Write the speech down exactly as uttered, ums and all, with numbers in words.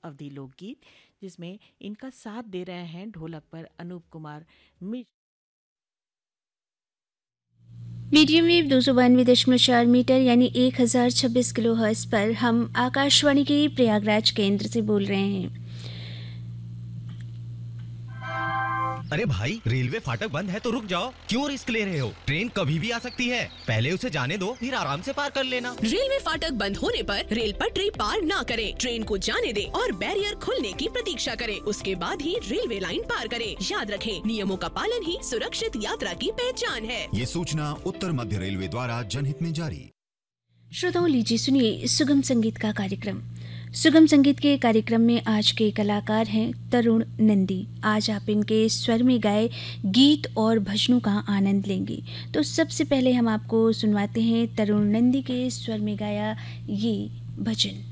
अवधी लोकगीत, जिसमें इनका साथ दे रहे हैं ढोलक पर अनूप कुमार मिश्र। मीडियम वेव दो सौ बानवे दशमलव चार मीटर यानी एक हज़ार छब्बीस किलो हर्ट्ज पर हम आकाशवाणी के प्रयागराज केंद्र से बोल रहे हैं। अरे भाई, रेलवे फाटक बंद है तो रुक जाओ, क्यों रिस्क ले रहे हो? ट्रेन कभी भी आ सकती है, पहले उसे जाने दो, फिर आराम से पार कर लेना। रेलवे फाटक बंद होने पर रेल पटरी पार ना करें, ट्रेन को जाने दें और बैरियर खुलने की प्रतीक्षा करें, उसके बाद ही रेलवे लाइन पार करें। याद रखें, नियमों का पालन ही सुरक्षित यात्रा की पहचान है। ये सूचना उत्तर मध्य रेलवे द्वारा जनहित में जारी। श्रोताओं, लीजिए सुनिए सुगम संगीत का कार्यक्रम। सुगम संगीत के कार्यक्रम में आज के कलाकार हैं तरुण नंदी। आज आप इनके स्वर में गाए गीत और भजनों का आनंद लेंगे। तो सबसे पहले हम आपको सुनवाते हैं तरुण नंदी के स्वर में गाया ये भजन।